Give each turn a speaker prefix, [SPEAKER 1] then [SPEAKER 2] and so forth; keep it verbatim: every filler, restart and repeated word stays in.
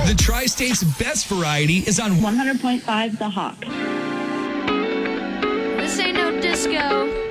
[SPEAKER 1] The Tri-State's best variety is on
[SPEAKER 2] one hundred point five The Hawk.
[SPEAKER 3] This ain't no disco.